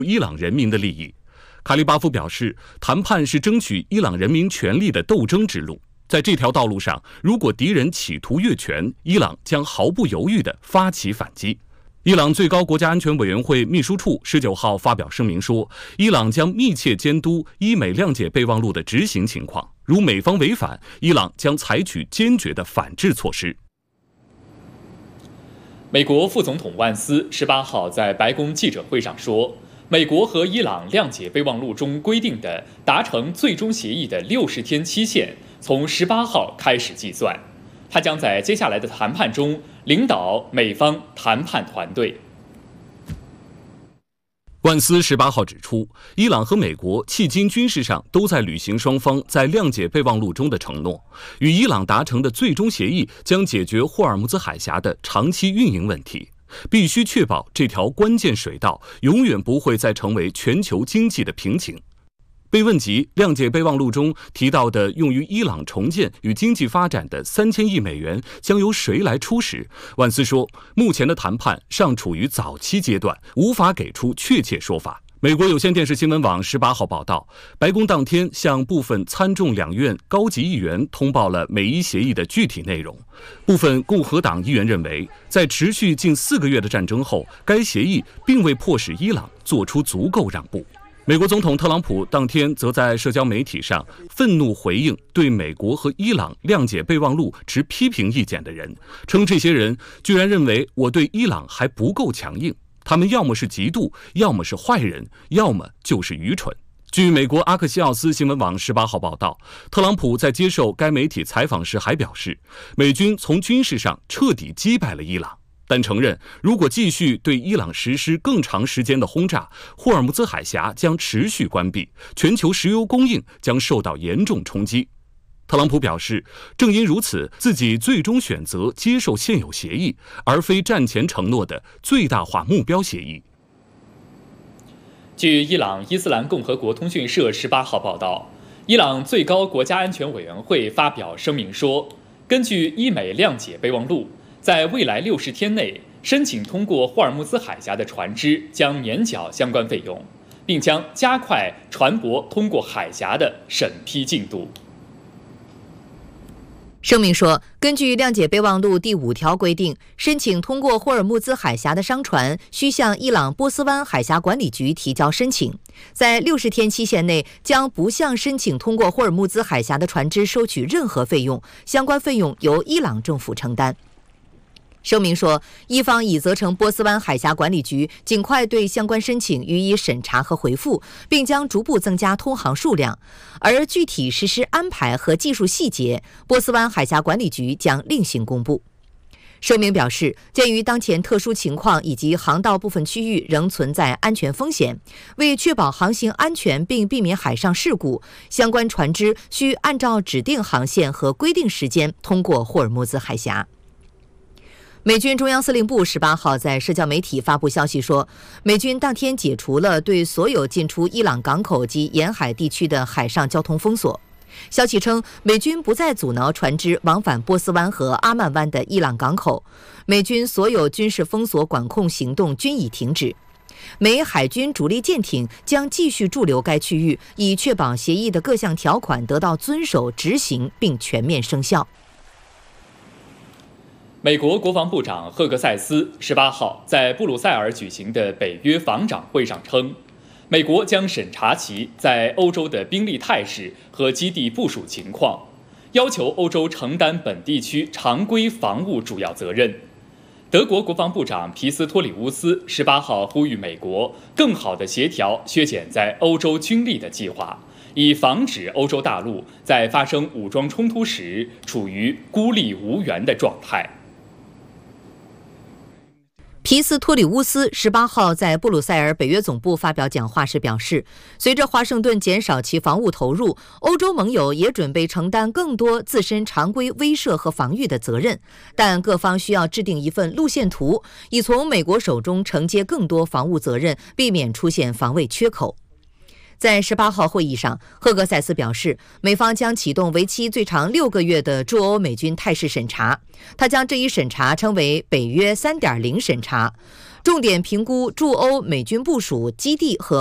伊朗人民的利益。卡利巴夫表示，谈判是争取伊朗人民权利的斗争之路，在这条道路上，如果敌人企图越权，伊朗将毫不犹豫地发起反击。伊朗最高国家安全委员会秘书处19号发表声明说，伊朗将密切监督伊美谅解备忘录的执行情况，如美方违反，伊朗将采取坚决的反制措施。 美国副总统万斯18号在白宫记者会上说，美国和伊朗谅解备忘录中规定的达成最终协议的60天期限从18号开始计算，他将在接下来的谈判中领导美方谈判团队。 万斯18号指出，伊朗和美国迄今军事上都在履行双方在谅解备忘录中的承诺，与伊朗达成的最终协议将解决霍尔木兹海峡的长期运营问题，必须确保这条关键水道永远不会再成为全球经济的瓶颈。被问及谅解备忘录中提到的用于伊朗重建与经济发展的3000亿美元将由谁来出时，万斯说，目前的谈判尚处于早期阶段，无法给出确切说法。美国有线电视新闻网18号报道，白宫当天向部分参众两院高级议员通报了美伊协议的具体内容。部分共和党议员认为，在持续近4个月的战争后，该协议并未迫使伊朗做出足够让步。美国总统特朗普当天则在社交媒体上愤怒回应对美国和伊朗谅解备忘录持批评意见的人，称这些人居然认为我对伊朗还不够强硬，他们要么是嫉妒，要么是坏人，要么就是愚蠢。据美国阿克西奥斯新闻网18号报道，特朗普在接受该媒体采访时还表示，美军从军事上彻底击败了伊朗，但承认如果继续对伊朗实施更长时间的轰炸，霍尔木兹海峡将持续关闭，全球石油供应将受到严重冲击。特朗普表示，正因如此，自己最终选择接受现有协议，而非战前承诺的最大化目标协议。 据伊朗伊斯兰共和国通讯社18号报道，伊朗最高国家安全委员会发表声明说，根据伊美谅解备忘录，在未来60天内，申请通过霍尔木兹海峡的船只将免缴相关费用，并将加快船舶通过海峡的审批进度。 声明说，根据谅解备忘录第5条规定，申请通过霍尔木兹海峡的商船需向伊朗波斯湾海峡管理局提交申请，在60天期限内将不向申请通过霍尔木兹海峡的船只收取任何费用，相关费用由伊朗政府承担。声明说，伊方已责成波斯湾海峡管理局尽快对相关申请予以审查和回复，并将逐步增加通航数量，而具体实施安排和技术细节，波斯湾海峡管理局将另行公布。声明表示，鉴于当前特殊情况以及航道部分区域仍存在安全风险，为确保航行安全并避免海上事故，相关船只需按照指定航线和规定时间通过霍尔木兹海峡。美军中央司令部18号在社交媒体发布消息说，美军当天解除了对所有进出伊朗港口及沿海地区的海上交通封锁。消息称，美军不再阻挠船只往返波斯湾和阿曼湾的伊朗港口，美军所有军事封锁管控行动均已停止。美海军主力舰艇将继续驻留该区域，以确保协议的各项条款得到遵守执行并全面生效。 美国国防部长赫格塞斯18号在布鲁塞尔举行的北约防长会上称，美国将审查其在欧洲的兵力态势和基地部署情况，要求欧洲承担本地区常规防务主要责任。德国国防部长皮斯托里乌斯18号呼吁美国更好地协调削减在欧洲军力的计划，以防止欧洲大陆在发生武装冲突时处于孤立无援的状态。 皮斯托里乌斯18号在布鲁塞尔北约总部发表讲话时表示，随着华盛顿减少其防务投入，欧洲盟友也准备承担更多自身常规威慑和防御的责任，但各方需要制定一份路线图，以从美国手中承接更多防务责任，避免出现防卫缺口。在18号会议上，赫格塞斯表示，美方将启动为期最长6个月的驻欧美军态势审查，他将这一审查称为北约 3.0 审查。 重点评估驻欧美军部署基地和